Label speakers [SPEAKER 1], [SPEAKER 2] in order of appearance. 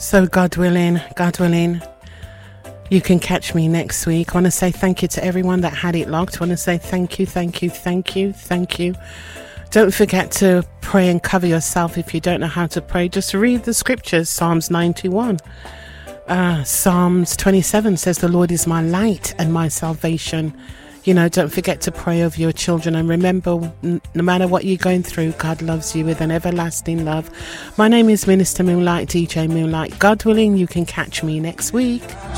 [SPEAKER 1] So God willing, you can catch me next week. I want to say thank you to everyone that had it locked. I want to say thank you. Don't forget to pray and cover yourself. If you don't know how to pray, just read the scriptures. Psalms 91. Psalms 27 says, the Lord is my light and my salvation. You know, don't forget to pray over your children. And remember, no matter what you're going through, God loves you with an everlasting love. My name is Minister Moonlight, DJ Moonlight. God willing, you can catch me next week.